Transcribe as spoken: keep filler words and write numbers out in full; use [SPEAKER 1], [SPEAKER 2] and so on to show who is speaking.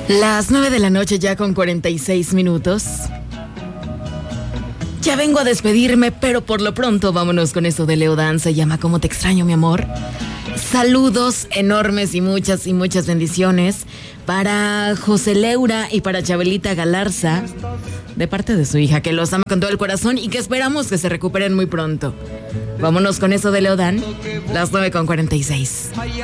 [SPEAKER 1] Las nueve de la noche ya con cuarenta y seis minutos. Ya vengo a despedirme, pero por lo pronto vámonos con eso de Leodán. Se llama ¿Cómo te extraño, mi amor? Saludos enormes y muchas y muchas bendiciones para José Leura y para Chabelita Galarza, de parte de su hija, que los ama con todo el corazón y que esperamos que se recuperen muy pronto. Vámonos con eso de Leodán, las nueve con cuarenta y seis.